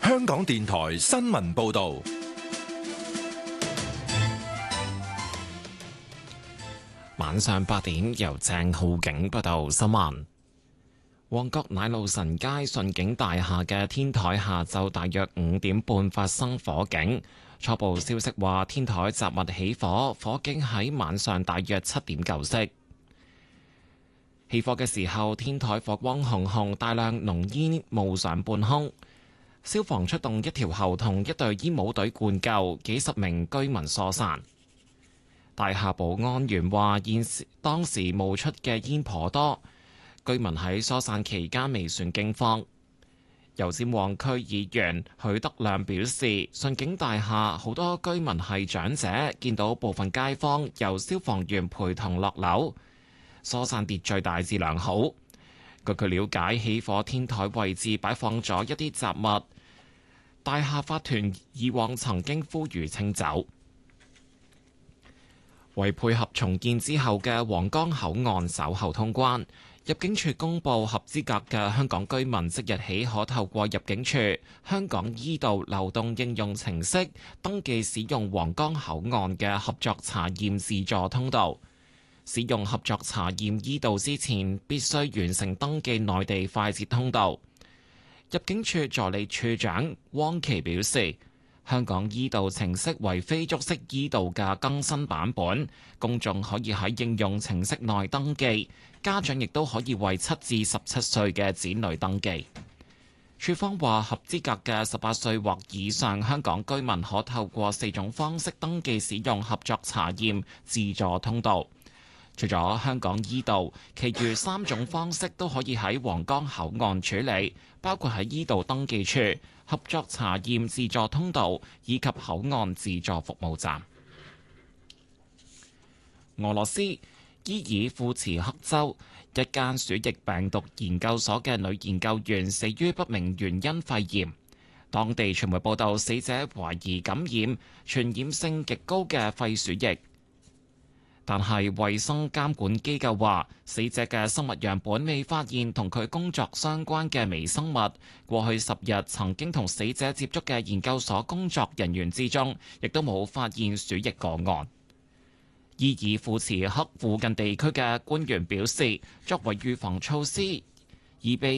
香港電台新聞報道。 晚上8點，由鄭浩景報道新聞。旺角奶路臣街順景大廈嘅天台下晝大約5點半發生火警。初步消息話，天台雜物起火，火警喺晚上大約7點救熄。起火嘅時候，天台火光熊熊，大量濃煙冒上半空。消防出動一條喉同一隊煙霧隊灌救，幾十名居民疏散。大廈保安員話，當時冒出嘅煙頗多。居民喺疏散期間未算驚慌。油尖旺區議員許德亮表示，順景大廈好多居民係長者，見到部分街坊由消防員陪同落樓，疏散秩序大致良好。據佢了解，起火天台位置擺放咗一啲雜物，大廈法團以往曾經呼籲清走。為配合重建之後嘅皇崗口岸稍後通關，入境處公布合資格嘅香港居民即日起可透過入境處香港 e 道流動應用程式登記使用皇崗口岸嘅合作查驗自助通道。使用合作查驗 e 道之前，必須完成登記內地快捷通道。入境處助理處長汪琪表示，香港 e 道程式為非觸式 e 道嘅更新版本，公眾可以喺應用程式內登記，家長亦都可以為7至17歲嘅子女登記。處方話，合資格嘅18歲或以上香港居民可透過4種方式登記使用合作查驗自助通道。除咗香港 e 道，其餘3種方式都可以喺皇崗口岸處理，包括喺 e 道登記處、合作查驗自助通道以及口岸自助服務站。俄羅斯伊爾庫茨克州一間鼠疫病毒研究所嘅女研究員死於不明原因肺炎。當地傳媒報道，死者懷疑感染傳染性極高嘅肺鼠疫。但係衛生監管機構話，死者嘅生物樣本未發現同佢工作相關嘅微生物。過去10日曾經同死者接觸嘅研究所工作人員之中，亦都冇發現鼠疫個案。伊爾庫茨克附近地區嘅官員表示，作為預防措施，已被